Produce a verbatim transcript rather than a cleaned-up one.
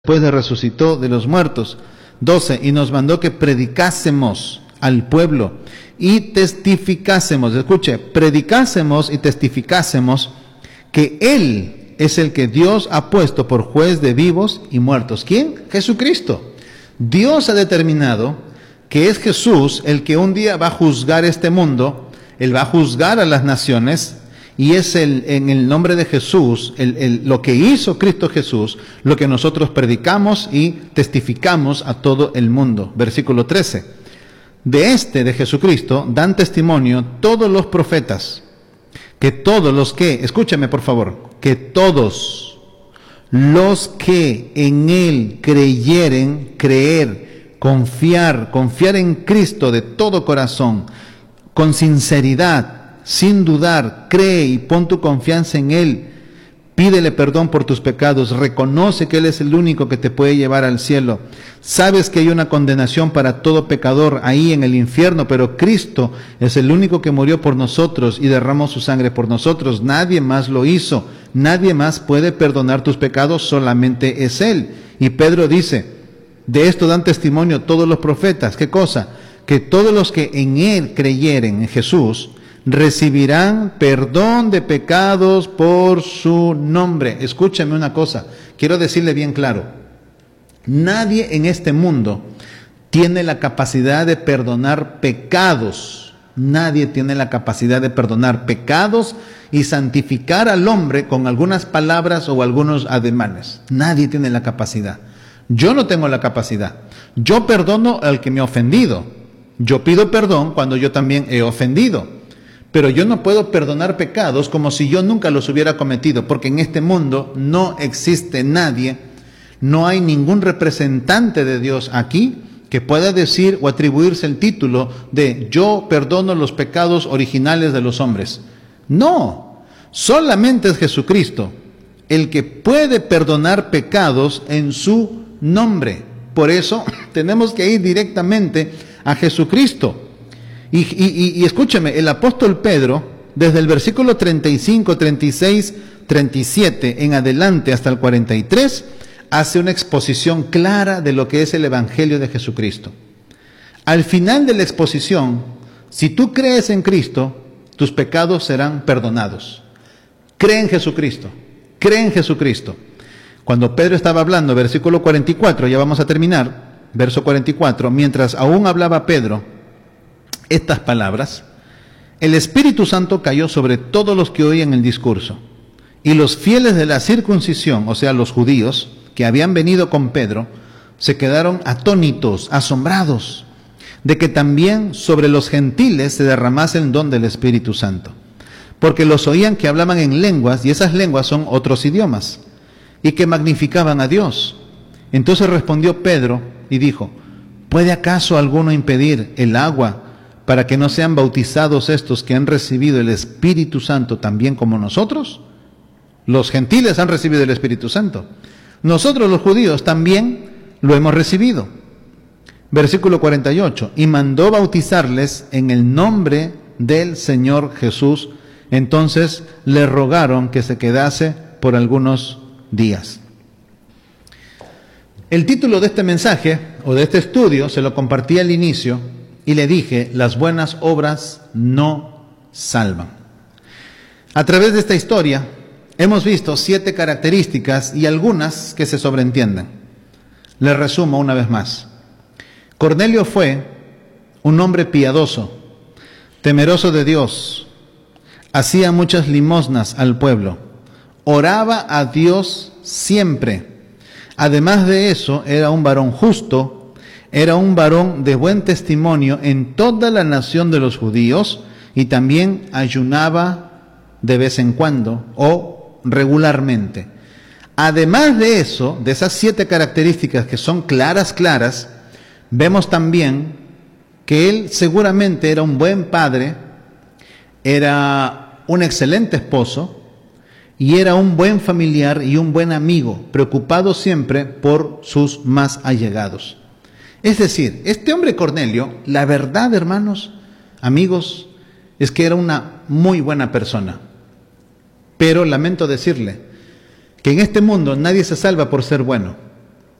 después de resucitó de los muertos. doce. Y nos mandó que predicásemos al pueblo y testificásemos, escuche, predicásemos y testificásemos que Él es el que Dios ha puesto por juez de vivos y muertos. ¿Quién? Jesucristo. Dios ha determinado que es Jesús el que un día va a juzgar este mundo, Él va a juzgar a las naciones, y es el, en el nombre de Jesús, el, el, lo que hizo Cristo Jesús, lo que nosotros predicamos y testificamos a todo el mundo. Versículo trece. De este, de Jesucristo, dan testimonio todos los profetas, que todos los que, escúchame por favor, que todos los que en Él creyeren, creer, confiar, confiar en Cristo de todo corazón, con sinceridad, sin dudar, cree y pon tu confianza en Él, pídele perdón por tus pecados, reconoce que Él es el único que te puede llevar al cielo. Sabes que hay una condenación para todo pecador ahí en el infierno, pero Cristo es el único que murió por nosotros y derramó su sangre por nosotros. Nadie más lo hizo, nadie más puede perdonar tus pecados, solamente es Él. Y Pedro dice, de esto dan testimonio todos los profetas. ¿Qué cosa? Que todos los que en Él creyeren, en Jesús, recibirán perdón de pecados por su nombre. Escúchame una cosa, quiero decirle bien claro, nadie en este mundo tiene la capacidad de perdonar pecados, nadie tiene la capacidad de perdonar pecados y santificar al hombre con algunas palabras o algunos ademanes. Nadie tiene la capacidad. Yo no tengo la capacidad. Yo perdono al que me ha ofendido. Yo pido perdón cuando yo también he ofendido. Pero yo no puedo perdonar pecados como si yo nunca los hubiera cometido, porque en este mundo no existe nadie, no hay ningún representante de Dios aquí que pueda decir o atribuirse el título de yo perdono los pecados originales de los hombres. No, solamente es Jesucristo el que puede perdonar pecados en su nombre. Por eso tenemos que ir directamente a Jesucristo. Y, y, y escúchame, el apóstol Pedro, desde el versículo treinta y cinco, treinta y seis, treinta y siete en adelante hasta el cuarenta y tres, hace una exposición clara de lo que es el Evangelio de Jesucristo. Al final de la exposición, si tú crees en Cristo, tus pecados serán perdonados. Cree en Jesucristo, cree en Jesucristo. Cuando Pedro estaba hablando, versículo cuarenta y cuatro, ya vamos a terminar, verso cuarenta y cuatro, mientras aún hablaba Pedro estas palabras, el Espíritu Santo cayó sobre todos los que oían el discurso, y los fieles de la circuncisión, o sea, los judíos que habían venido con Pedro, se quedaron atónitos, asombrados, de que también sobre los gentiles se derramase el don del Espíritu Santo, porque los oían que hablaban en lenguas, y esas lenguas son otros idiomas, y que magnificaban a Dios. Entonces respondió Pedro y dijo, ¿puede acaso alguno impedir el agua para que no sean bautizados estos que han recibido el Espíritu Santo también como nosotros? Los gentiles han recibido el Espíritu Santo. Nosotros los judíos también lo hemos recibido. Versículo cuarenta y ocho. Y mandó bautizarles en el nombre del Señor Jesús. Entonces le rogaron que se quedase por algunos días. El título de este mensaje o de este estudio se lo compartí al inicio y le dije, las buenas obras no salvan. A través de esta historia hemos visto siete características y algunas que se sobreentienden. Les resumo una vez más. Cornelio fue un hombre piadoso, temeroso de Dios, hacía muchas limosnas al pueblo, oraba a Dios siempre. Además de eso, era un varón justo, era un varón de buen testimonio en toda la nación de los judíos y también ayunaba de vez en cuando o regularmente. Además de eso, de esas siete características que son claras, claras, vemos también que él seguramente era un buen padre, era un excelente esposo y era un buen familiar y un buen amigo, preocupado siempre por sus más allegados. Es decir, este hombre Cornelio, la verdad, hermanos, amigos, es que era una muy buena persona. Pero lamento decirle que en este mundo nadie se salva por ser bueno.